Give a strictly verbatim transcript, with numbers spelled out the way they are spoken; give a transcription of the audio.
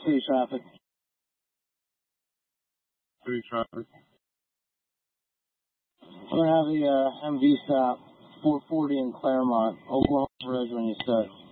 City traffic. City traffic. I'm going to have the uh, M V stop, four forty in Claremont. Oklahoma Bridge when you start.